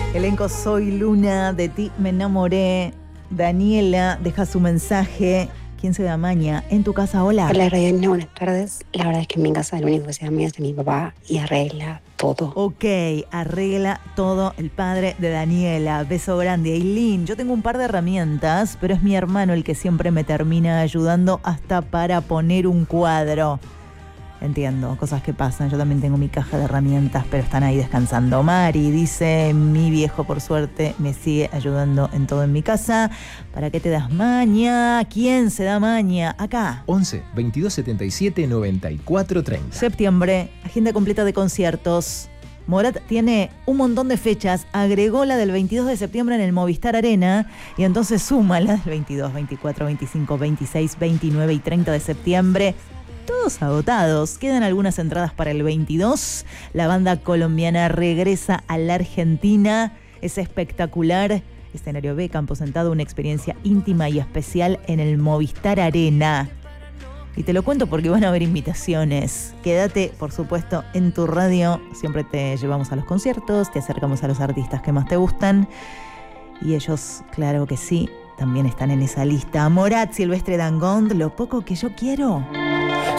Elenco Soy Luna, de ti me enamoré. Daniela deja su mensaje. ¿Quién se da maña? En tu casa, hola. Hola, Rayana, buenas tardes. La verdad es que en mi casa lo único que se da maña es de mi papá y arregla todo. Ok, arregla todo el padre de Daniela. Beso grande. Aileen, yo tengo un par de herramientas, pero es mi hermano el que siempre me termina ayudando hasta para poner un cuadro. Entiendo, cosas que pasan. Yo también tengo mi caja de herramientas, pero están ahí descansando. Mari dice, mi viejo por suerte me sigue ayudando en todo en mi casa. ¿Para qué te das maña? ¿Quién se da maña? Acá. 11 22 77 94 30. Septiembre, agenda completa de conciertos. Morat tiene un montón de fechas, agregó la del 22 de septiembre en el Movistar Arena y entonces suma la del 22, 24, 25, 26, 29 y 30 de septiembre. Todos agotados. Quedan algunas entradas para el 22. La banda colombiana regresa a la Argentina. Es espectacular. Escenario B, campo sentado, una experiencia íntima y especial en el Movistar Arena. Y te lo cuento porque van a haber invitaciones. Quédate, por supuesto, en tu radio. Siempre te llevamos a los conciertos, te acercamos a los artistas que más te gustan. Y ellos, claro que sí, también están en esa lista. Morat, Silvestre Dangond, Lo poco que yo quiero.